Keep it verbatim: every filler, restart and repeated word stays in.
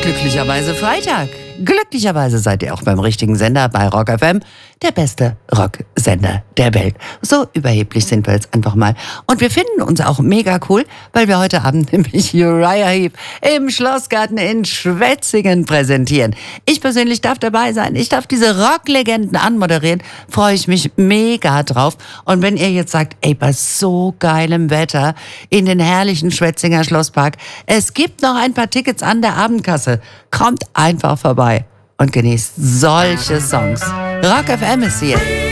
glücklicherweise Freitag. Glücklicherweise seid ihr auch beim richtigen Sender bei Rock F M, der beste Rocksender der Welt. So überheblich sind wir jetzt einfach mal. Und wir finden uns auch mega cool, weil wir heute Abend nämlich Uriah Heep im Schlossgarten in Schwetzingen präsentieren. Ich persönlich darf dabei sein. Ich darf diese Rocklegenden anmoderieren. Freue ich mich mega drauf. Und wenn ihr jetzt sagt, ey, bei so geilem Wetter in den herrlichen Schwetzinger Schlosspark, es gibt noch ein paar Tickets an der Abendkasse, kommt einfach vorbei und genießt solche Songs. Rock F M ist hier.